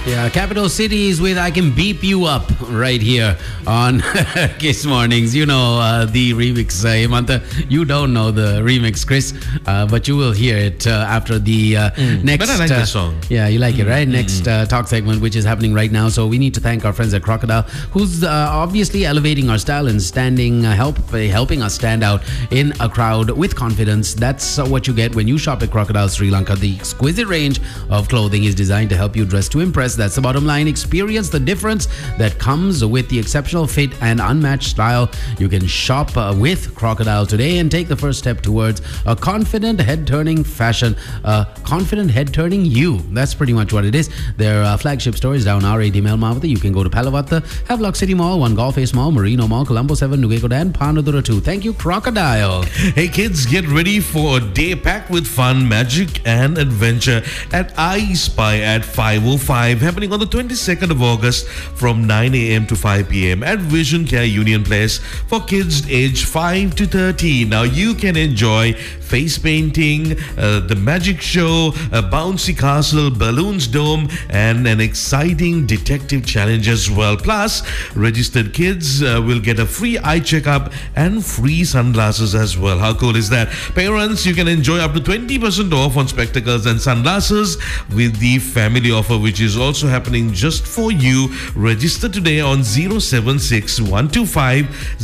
Yeah, Capital Cities with I Can Beep You Up right here on Kiss Mornings. You know the remix, Hemanta. You don't know the remix, Chris, but you will hear it after the next... But I like this song. Yeah, you like it, right? Next talk segment, which is happening right now. So we need to thank our friends at Crocodile, who's obviously elevating our style and helping us stand out in a crowd with confidence. That's what you get when you shop at Crocodile Sri Lanka. The exquisite range of clothing is designed to help you dress to impress. That's the bottom line. Experience the difference that comes with the exceptional fit and unmatched style. You can shop with Crocodile today and take the first step towards a confident head-turning fashion. Confident head-turning you. That's pretty much what it is. Their flagship store is down R80 Melmavati. You can go to Palavatta, Havelock City Mall, One Golf Face Mall, Merino Mall, Colombo 7, Nugegoda and Panadura 2. Thank you, Crocodile. Hey kids, get ready for a day packed with fun, magic and adventure at I Spy at 505, happening on the 22nd of August from 9 a.m. to 5 p.m. at Vision Care Union Place for kids aged 5 to 13. Now you can enjoy face painting, the magic show, a bouncy castle, balloons dome and an exciting detective challenge as well. Plus, registered kids will get a free eye checkup and free sunglasses as well. How cool is that? Parents, you can enjoy up to 20% off on spectacles and sunglasses with the family offer, which is also happening just for you. Register today on 076 125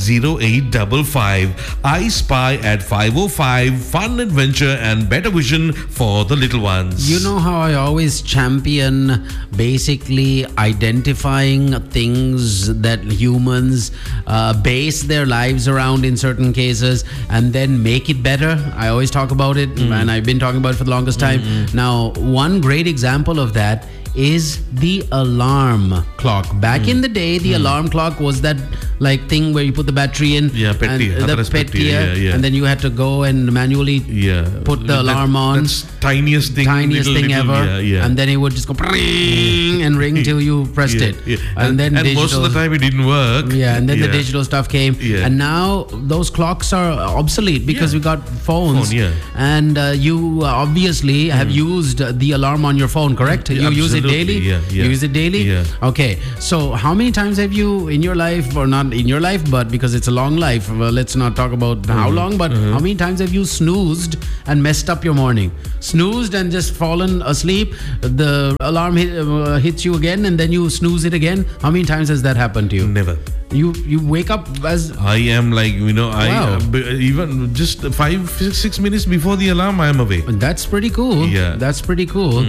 0855. I Spy at 505. Fun, adventure and better vision for the little ones. You know how I always champion basically identifying things that humans base their lives around in certain cases and then make it better. I always talk about it and I've been talking about it for the longest time. Now, one great example of that is the alarm clock. Back in the day, the alarm clock was that like thing where you put the battery in, yeah, petty, and the petty, and then you had to go and manually put the alarm on. That's tiniest thing ever, and then it would just go and ring till you pressed it. And then most of the time it didn't work. And then the digital stuff came, and now those clocks are obsolete because we got phones. And you obviously have used the alarm on your phone, correct? You use it daily? You use it daily? Okay. So how many times have you in your life, or not in your life, but because it's a long life, let's not talk about how long, but how many times have you snoozed and messed up your morning? Snoozed and just fallen asleep, the alarm hits you again and then you snooze it again. How many times has that happened to you? Never. You wake up as... I am like, I even just 5-6 minutes before the alarm, I am awake. That's pretty cool. That's pretty cool.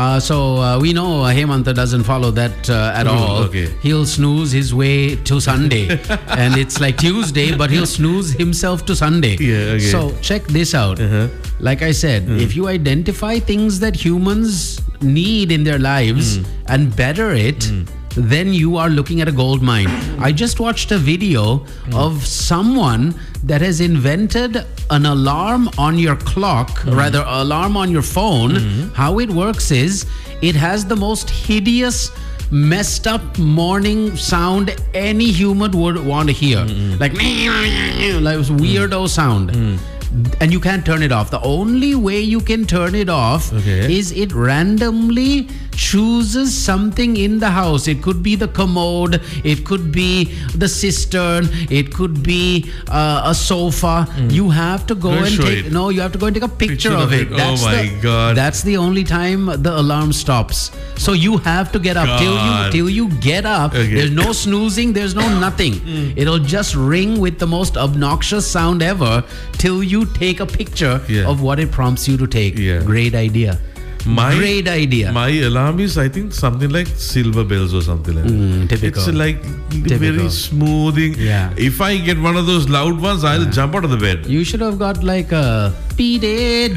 So we know Hemanta doesn't follow that at all. Okay. He'll snooze his way to Sunday. And it's like Tuesday, but he'll snooze himself to Sunday. So check this out. Like I said, if you identify things that humans need in their lives and better it, then you are looking at a gold mine. I just watched a video of someone that has invented an alarm on your clock, rather alarm on your phone. How it works is it has the most hideous, messed up morning sound any human would want to hear. Like weirdo sound. And you can't turn it off. The only way you can turn it off is it randomly chooses something in the house. It could be the commode, it could be the cistern, it could be a sofa. You have to go and take you have to go and take a picture of it. That's God. That's the only time the alarm stops. So you have to get up. Till you get up, there's no snoozing, there's no nothing. It'll just ring with the most obnoxious sound ever till you take a picture of what it prompts you to take. Great idea. Great idea. My alarm is, I think, something like silver bells or something like that. Typical. It's like very smoothing. If I get one of those loud ones, I'll jump out of the bed. You should have got like a beat it.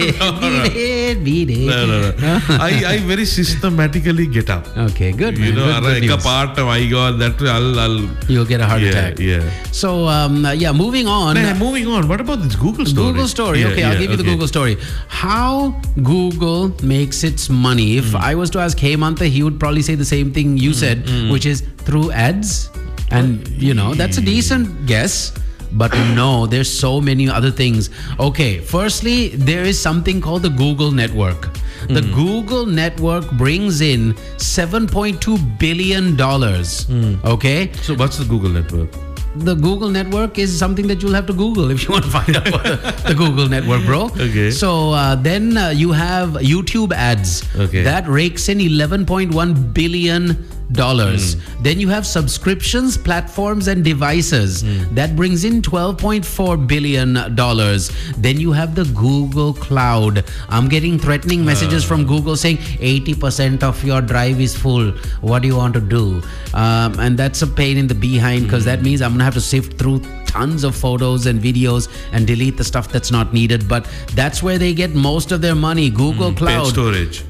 No. I very systematically get up. Okay, good. You know, my God, that you'll get a heart attack. So, moving on. Moving on. What about this Google story? Google story. I'll give you the Google story. How Google makes its money. If I was to ask Hemanta, he would probably say the same thing you said, which is through ads. And, that's a decent guess. But no, there's so many other things. Okay, firstly, there is something called the Google network. The Google network brings in $7.2 billion. Okay? So what's the Google network? The Google network is something that you'll have to Google if you want to find out what the Google network, bro. Okay. So then you have YouTube ads. Okay. That rakes in $11.1 billion. Then you have subscriptions, platforms, and devices. That brings in $12.4 billion. Then you have the Google Cloud. I'm getting threatening messages from Google saying 80% of your drive is full. What do you want to do? And that's a pain in the behind, because that means I'm going to have to sift through tons of photos and videos and delete the stuff that's not needed. But that's where they get most of their money. Google Cloud. Paid storage.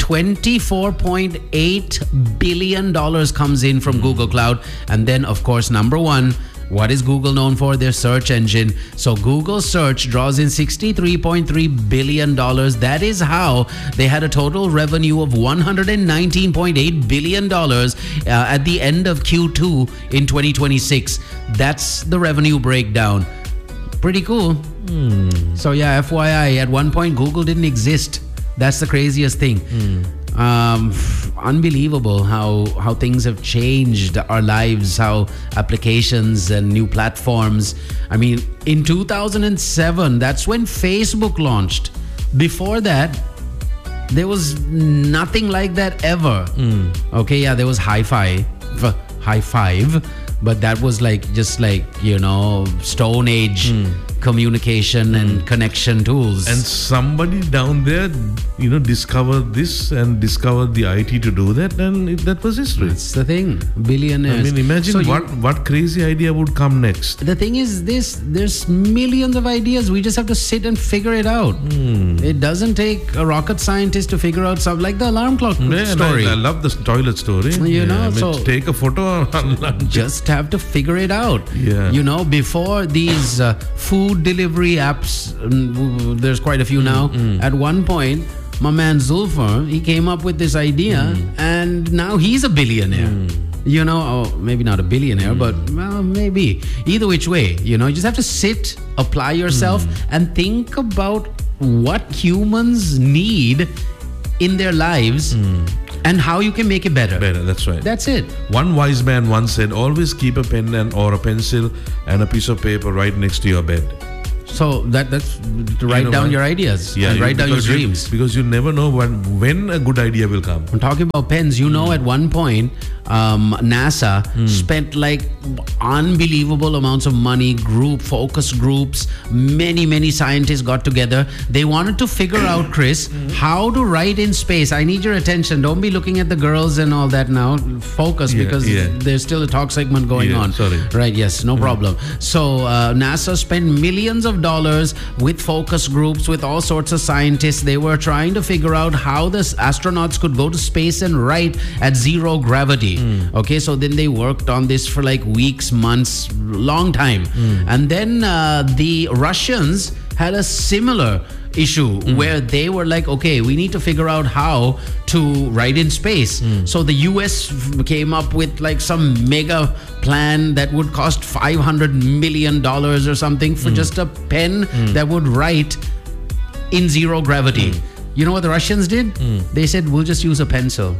$24.8 billion comes in from Google Cloud. And then, of course, number one, what is Google known for? Their search engine. So Google search draws in $63.3 billion. That is how they had a total revenue of $119.8 billion at the end of Q2 in 2026. That's the revenue breakdown. Pretty cool. So yeah, FYI, at one point Google didn't exist. That's the craziest thing. Unbelievable how things have changed our lives, how applications and new platforms. I mean, in 2007, that's when Facebook launched. Before that, there was nothing like that ever. Okay, yeah, there was High Five, but that was just like, Stone Age communication and connection tools. And somebody down there, discovered this and discovered the IT to do that, and that was history. That's the thing. Billionaires. I mean, imagine what crazy idea would come next. The thing is there's millions of ideas. We just have to sit and figure it out. It doesn't take a rocket scientist to figure out something like the alarm clock story. I love the toilet story. So take a photo. Just have to figure it out. Yeah. Before these food delivery apps, there's quite a few now. At one point, my man Zulfar, he came up with this idea, and now he's a billionaire. Maybe not a billionaire, but well, maybe. Either which way, you just have to sit, apply yourself, and think about what humans need in their lives and how you can make it better. That's right. That's it. One wise man once said, always keep a pen or a pencil and a piece of paper right next to your bed. So that's to write down your ideas and write down your dreams. Because you never know when a good idea will come. I'm talking about pens. At one point, NASA spent unbelievable amounts of money, focus groups, many scientists got together. They wanted to figure out, Chris, how to write in space. I need your attention. Don't be looking at the girls and all that now. Focus, because there's still a talk segment going on. Sorry. Right, yes, no problem. So NASA spent millions of dollars with focus groups, with all sorts of scientists. They were trying to figure out how the astronauts could go to space and write at zero gravity. Okay, so then they worked on this for weeks, months, long time. And then the Russians had a similar issue where they were like, okay, we need to figure out how to write in space. So the US came up with some mega plan that would cost $500 million or something for just a pen that would write in zero gravity. You know what the Russians did? They said, we'll just use a pencil.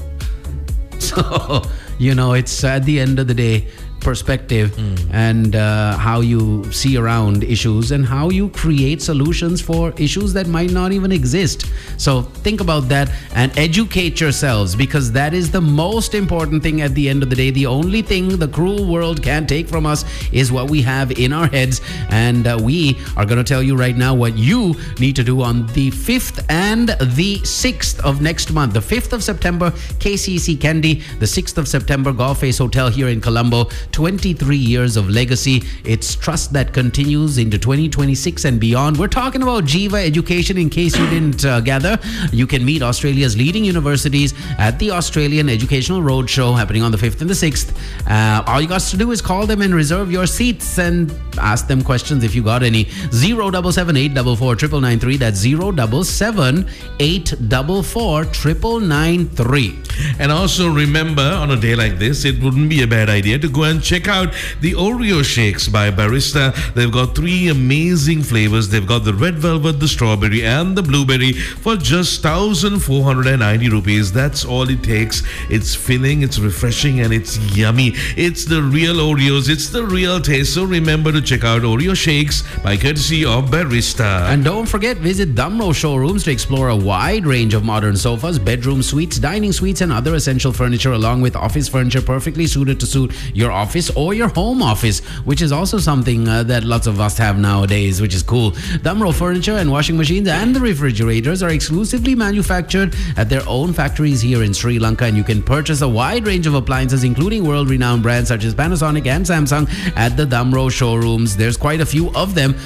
So, it's at the end of the day, perspective and how you see around issues and how you create solutions for issues that might not even exist. So think about that and educate yourselves, because that is the most important thing at the end of the day. The only thing the cruel world can't take from us is what we have in our heads. And we are going to tell you right now what you need to do on the 5th and the 6th of next month. The 5th of September, KCC Kandy. The 6th of September, Golf Face Hotel here in Colombo. 23 years of legacy. It's trust that continues into 2026 and beyond. We're talking about Jiva Education, in case you didn't gather. You can meet Australia's leading universities at the Australian Educational Roadshow happening on the 5th and the 6th. All you got to do is call them and reserve your seats and ask them questions if you got any. 077 844 9993. That's 077 844 9993. And also remember, on a day like this, it wouldn't be a bad idea to go and check out the Oreo shakes by Barista. They've got 3 amazing flavors. They've got the red velvet, the strawberry, and the blueberry for just 1,490 rupees. That's all it takes. It's filling, it's refreshing, and it's yummy. It's the real Oreos. It's the real taste. So remember to check out Oreo shakes by courtesy of Barista. And don't forget, visit Damro showrooms to explore a wide range of modern sofas, bedroom suites, dining suites, and other essential furniture, along with office furniture perfectly suited to suit your office or your home office, which is also something that lots of us have nowadays, which is cool. Damro furniture and washing machines and the refrigerators are exclusively manufactured at their own factories here in Sri Lanka, and you can purchase a wide range of appliances, including world-renowned brands such as Panasonic and Samsung, at the Damro showrooms. There's quite a few of them,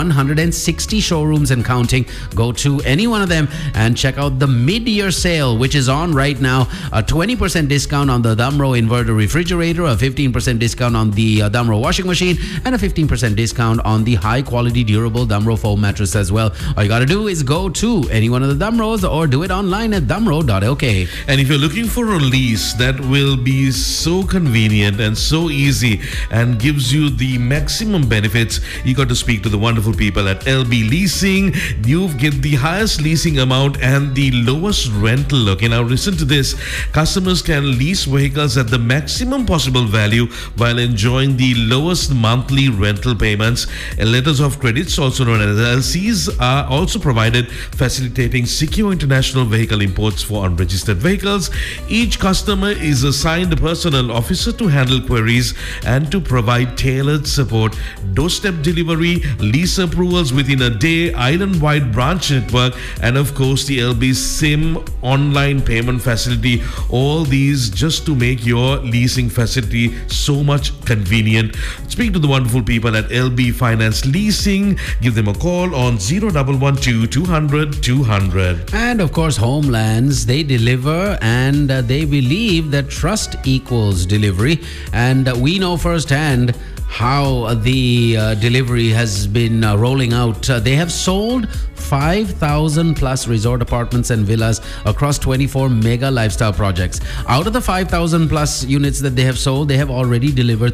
160 showrooms and counting. Go to any one of them and check out the mid-year sale, which is on right now. A 20% discount on the Damro inverter refrigerator, a 15% discount on the Damro washing machine, and a 15% discount on the high-quality durable Damro foam mattress as well. All you got to do is go to any one of the Damros or do it online at damro.lk. And if you're looking for a lease that will be so convenient and so easy and gives you the maximum benefits, you got to speak to the wonderful people at LB Leasing. You get the highest leasing amount and the lowest rental. Okay, now listen to this. Customers can lease vehicles at the maximum possible value while enjoying the lowest monthly rental payments. And letters of credits, also known as LCs, are also provided, facilitating secure international vehicle imports for unregistered vehicles. Each customer is assigned a personal officer to handle queries and to provide tailored support. Doorstep delivery, lease approvals within a day, island-wide branch network, and of course the LB SIM online payment facility. All these just to make your leasing facility so much convenient. Speak to the wonderful people at LB Finance Leasing. Give them a call on 0112 200 200. And of course, Homelands, they deliver, and they believe that trust equals delivery. And we know firsthand how the delivery has been rolling out. They have sold 5,000 plus resort apartments and villas across 24 mega lifestyle projects. Out of the 5,000 plus units that they have sold, they have already delivered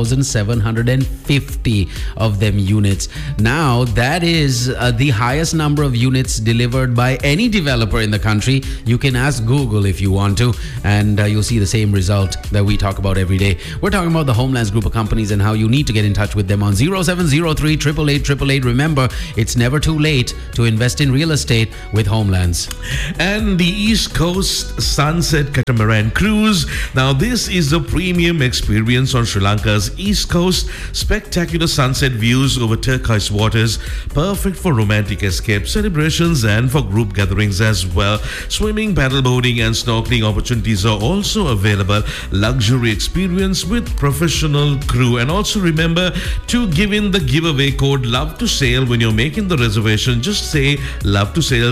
3,750 of them units. Now, that is the highest number of units delivered by any developer in the country. You can ask Google if you want to, and you'll see the same result that we talk about every day. We're talking about the Homelands group of companies and how you need to get in touch with them on 0703 888 888. Remember, it's never too late to invest in real estate with Homelands. And the East Coast Sunset Catamaran Cruise. Now, this is a premium experience on Sri Lanka's East Coast. Spectacular sunset views over turquoise waters, perfect for romantic escapes, celebrations, and for group gatherings as well. Swimming, paddleboarding, and snorkeling opportunities are also available. Luxury experience with professional crew. And also remember to give in the giveaway code Love to Sail when you're making the reservation. Just say Love to Sail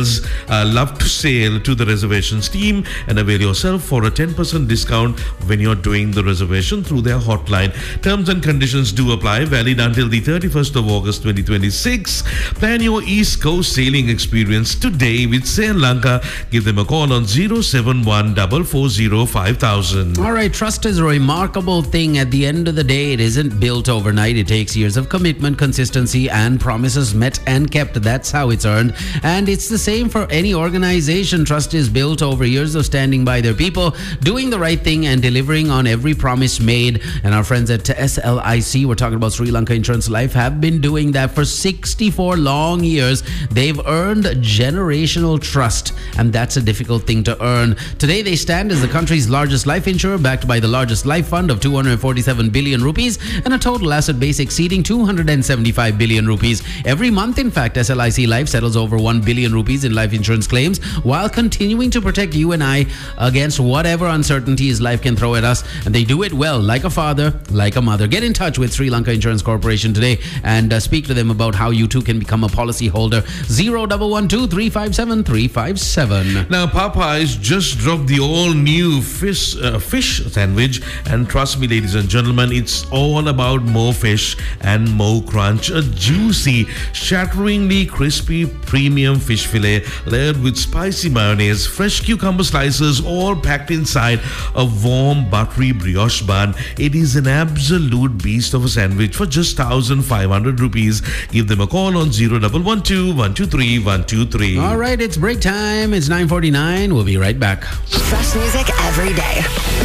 to the reservations team and avail yourself for a 10% discount when you're doing the reservation through their hotline. Terms and conditions do apply, valid until the 31st of August 2026. Plan your East Coast sailing experience today with Sail Lanka. Give them a call on 071 440 5000. All right, trust is a remarkable thing. At the end of the day, it isn't built overnight. It takes years of commitment, consistency, and promises met and kept. That's how it's earned. And it's the same for any organization. Trust is built over years of standing by their people, doing the right thing, and delivering on every promise made. And our friends at SLIC, we're talking about Sri Lanka Insurance Life, have been doing that for 64 long years. They've earned generational trust, and that's a difficult thing to earn. Today, they stand as the country's largest life insurer, backed by the largest life fund of 247 billion rupees and a total asset base exceeding 275 billion rupees. Every month, in fact, SLIC Life settles over 1 billion rupees in life insurance claims while continuing to protect you and I against whatever uncertainties life can throw at us. And they do it well, like a father, like a mother. Get in touch with Sri Lanka Insurance Corporation today and speak to them about how you too can become a policy holder. 0112 357 357. Now, Popeyes just dropped the all-new fish sandwich, and trust me, ladies and gentlemen, it's all about about more fish and more crunch. A juicy, shatteringly crispy premium fish fillet layered with spicy mayonnaise, fresh cucumber slices, all packed inside a warm buttery brioche bun. It is an absolute beast of a sandwich for just 1,500 rupees. Give them a call on 0112 123 123. All right, it's break time. It's 9:49. We'll be right back. Fresh music every day.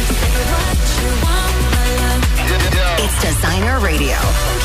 It's Designer Radio.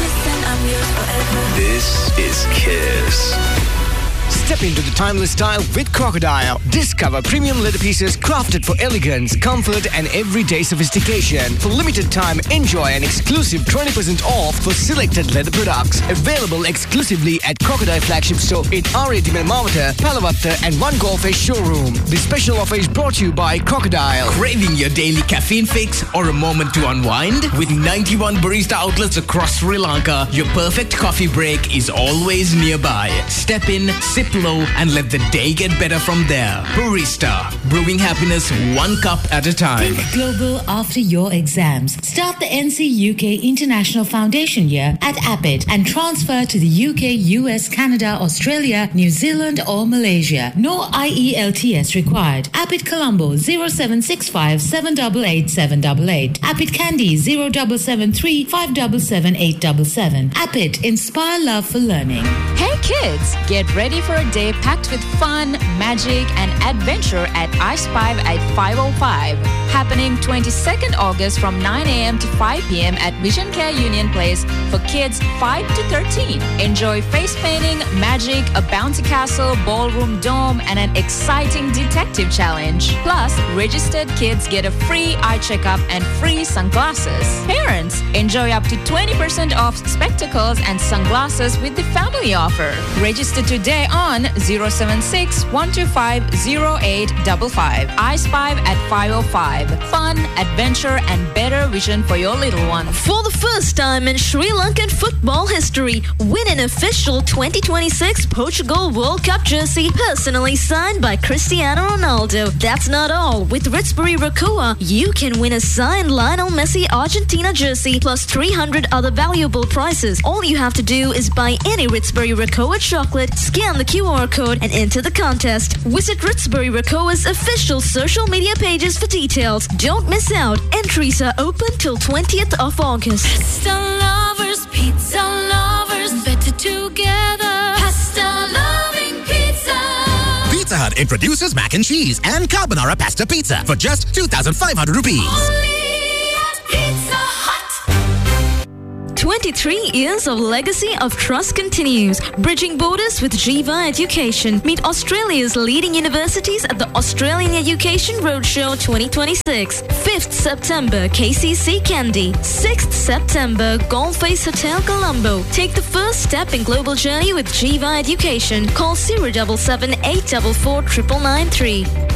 This is Kiss. Step into the timeless style with Crocodile. Discover premium leather pieces crafted for elegance, comfort, and everyday sophistication. For limited time, enjoy an exclusive 20% off for selected leather products. Available exclusively at Crocodile Flagship Store in R80 Mawata, Palavatta, and One Golf showroom. This special offer is brought to you by Crocodile. Craving your daily caffeine fix or a moment to unwind? With 91 barista outlets across Sri Lanka, your perfect coffee break is always nearby. Step in, sip low, and let the day get better from there. Barista, brewing happiness one cup at a time. Think global after your exams. Start the NC UK International Foundation year at Appit and transfer to the UK, US, Canada, Australia, New Zealand or Malaysia. No IELTS required. Appit Colombo 0765 788 788. Appit Kandy 0773 577 877. Appit, inspire love for learning. Hey kids, get ready for a day packed with fun, magic and adventure at iSpive at 505. Happening 22nd August from 9 a.m. to 5 p.m. at Vision Care Union Place for kids 5 to 13. Enjoy face painting, magic, a bouncy castle, ballroom dome and an exciting detective challenge. Plus, registered kids get a free eye checkup and free sunglasses. Parents, enjoy up to 20% off spectacles and sunglasses with the family offer. Register today on 076 125 0855. iSpive at 505. Fun, adventure, and better vision for your little one. For the first time in Sri Lankan football history, win an official 2026 Portugal World Cup jersey personally signed by Cristiano Ronaldo. That's not all. With Ritzbury Rakoa, you can win a signed Lionel Messi Argentina jersey plus 300 other valuable prizes. All you have to do is buy any Ritzbury Rakoa chocolate, scan the QR code, and enter the contest. Visit Ritzbury Rakoa's official social media pages for details. Don't miss out. Entries are open till 20th of August. Pasta lovers, pizza lovers, better together. Pasta loving pizza. Pizza Hut introduces mac and cheese and carbonara pasta pizza for just 2,500 rupees. Only at Pizza Hut. 23 years of legacy of trust continues, bridging borders with Jiva Education. Meet Australia's leading universities at the Australian Education Roadshow 2026. 5th September, KCC Kandy. 6th September, Goldface Hotel Colombo. Take the first step in global journey with Jiva Education. Call 077 844 9993.